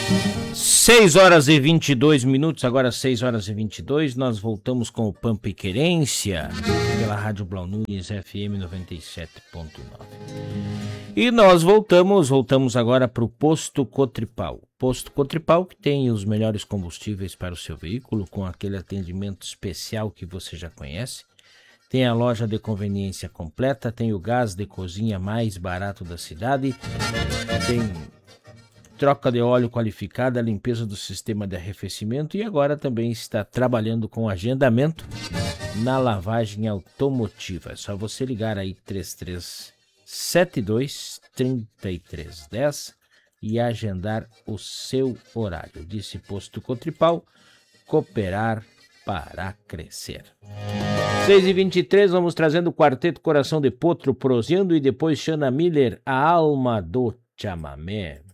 6 horas e 22 minutos, agora 6 horas e 22, nós voltamos com o Pampa e Querência, pela Rádio Blau Nunes FM 97.9. E nós voltamos agora para o Posto Cotripal. Posto Cotripal, que tem os melhores combustíveis para o seu veículo, com aquele atendimento especial que você já conhece. Tem a loja de conveniência completa, tem o gás de cozinha mais barato da cidade, tem troca de óleo qualificada, limpeza do sistema de arrefecimento e agora também está trabalhando com agendamento na lavagem automotiva. É só você ligar aí 3372-3310 e agendar o seu horário. Disse Posto Cotripal, cooperar para crescer. 6h23, vamos trazendo o quarteto Coração de Potro, proseando e depois Xana Miller, a alma do chamamé.